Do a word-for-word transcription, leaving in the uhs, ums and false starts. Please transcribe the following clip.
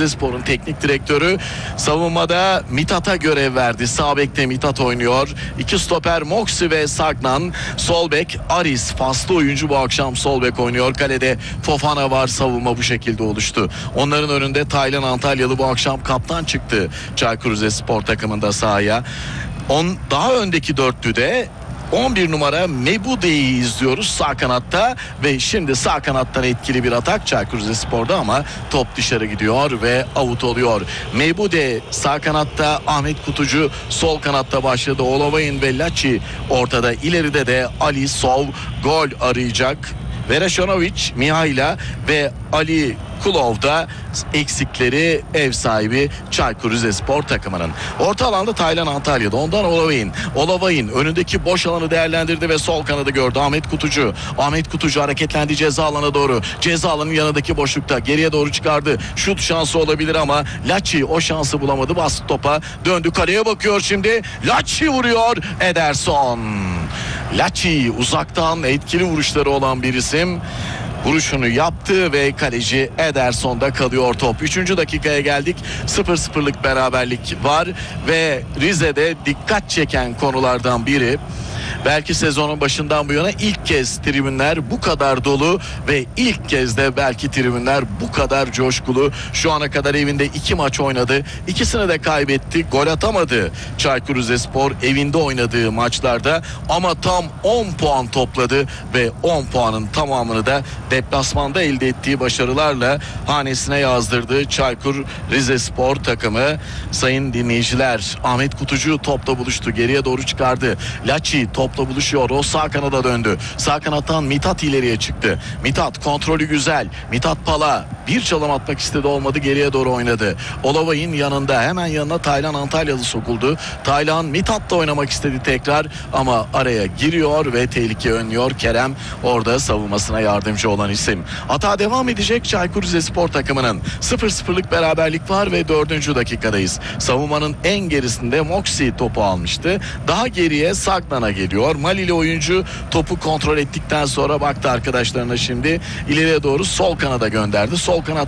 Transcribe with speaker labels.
Speaker 1: Rizespor'un teknik direktörü savunmada Mithat'a görev verdi. Sağ bekte Mithat oynuyor. İki stoper Moxie ve Sagnan. Sol bek Aris, faslı oyuncu bu akşam sol bek oynuyor. Kalede Fofana var. Savunma bu şekilde oluştu. Onların önünde Taylan Antalyalı bu akşam kaptan çıktı Çaykur Rizespor takımında sahaya. On, daha öndeki dörtlüde on bir numara Mebude'yi izliyoruz sağ kanatta ve şimdi sağ kanattan etkili bir atak Çaykur Rizespor'da ama top dışarı gidiyor ve out oluyor. Mebude sağ kanatta, Ahmet Kutucu sol kanatta başladı. Olavayın ve Laçi ortada, ileride de Ali Sov gol arayacak. Verešonović, Mihaila ve Ali Kulov'da eksikleri ev sahibi Çaykur Rizespor takımının. Orta alanda Taylan Antalya'da, ondan Olavayın. Olavayın önündeki boş alanı değerlendirdi ve sol kanadı gördü. Ahmet Kutucu. Ahmet Kutucu hareketlendi ceza alanına doğru. Ceza alanının yanındaki boşlukta geriye doğru çıkardı. Şut şansı olabilir ama Laçi o şansı bulamadı. Bastı topa. Döndü kaleye bakıyor şimdi. Laçi vuruyor. Ederson. Laçi uzaktan etkili vuruşları olan bir isim. Vuruşunu yaptı ve kaleci Ederson'da kalıyor top. Üçüncü dakikaya geldik. sıfır sıfırlık beraberlik var ve Rize'de dikkat çeken konulardan biri, belki sezonun başından bu yana ilk kez tribünler bu kadar dolu ve ilk kez de belki tribünler bu kadar coşkulu. Şu ana kadar evinde iki maç oynadı. İkisini de kaybetti. Gol atamadı Çaykur Rizespor evinde oynadığı maçlarda ama tam on puan topladı ve on puanın tamamını da deplasmanda elde ettiği başarılarla hanesine yazdırdı Çaykur Rizespor takımı. Sayın dinleyiciler, Ahmet Kutucu topla buluştu. Geriye doğru çıkardı. Laçi topla buluşuyor. O sağ kanada döndü. Sağ kanattan Mithat ileriye çıktı. Mithat kontrolü güzel. Mithat Pala bir çalım atmak istedi, olmadı. Geriye doğru oynadı. Olavay'ın yanında, hemen yanına Taylan Antalyalı sokuldu. Taylan Mithat'la oynamak istedi tekrar ama araya giriyor ve tehlike önlüyor. Kerem orada savunmasına yardımcı olan isim. Hata devam edecek Çaykur Rizespor takımının. sıfır sıfırlık beraberlik var ve dördüncü dakikadayız. Savunmanın en gerisinde Moxie topu almıştı. Daha geriye Sagnan'a geliyor. Malili oyuncu topu kontrol ettikten sonra baktı arkadaşlarına, şimdi ileriye doğru sol kanada gönderdi. Sol kanat